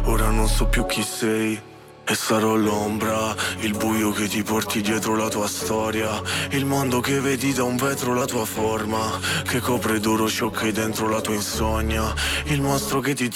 ora non so più chi sei. E sarò l'ombra, il buio che ti porti dietro la tua storia, il mondo che vedi da un vetro la tua forma, che copre d'oro ciò che hai dentro la tua insonnia, il mostro che ti